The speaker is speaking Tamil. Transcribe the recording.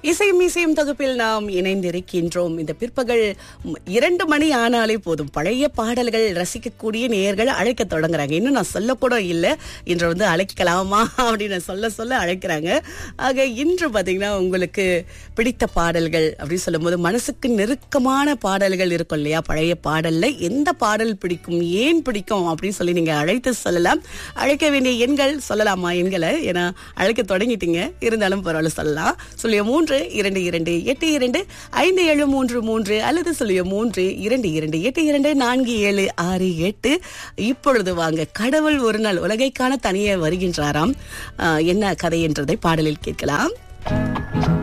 இசையும் இசையும் தொகுப்பில் நாம் இணைந்திருக்கின்றோம். இந்த பிற்பகல் 2 மணி ஆனாலே போதும் பழைய பாடல்கள் ரசிக்கக்கூடிய நேயர்கள் அழைக்க தொடங்குறாங்க. இன்னும் நான் சொல்லக்கூட இல்லை, இன்று வந்து அழைக்கலாமா அப்படின்னு சொல்ல அழைக்கிறாங்க. ஆக இன்று பாத்தீங்கன்னா உங்களுக்கு பிடித்த பாடல்கள் அப்படின்னு சொல்லும் போது மனசுக்கு நெருக்கமான பாடல்கள் இருக்கும் இல்லையா? பழைய பாடல்ல எந்த பாடல் பிடிக்கும், ஏன் பிடிக்கும் அப்படின்னு சொல்லி நீங்க அழைத்து சொல்லலாம். அழைக்க வேண்டிய எண்கள் சொல்லலாமா? எண்களை ஏன்னா அழைக்க தொடங்கிட்டீங்க, இருந்தாலும் பரவாயில்ல சொல்லலாம். 0322825733 அல்லது 0322824748. இப்பொழுது வாங்க, கடவுள் ஒரு நாள் உலகை காண தனியே வருகின்றாராம். என்ன கதை என்றதை பாடலில் கேட்கலாம்.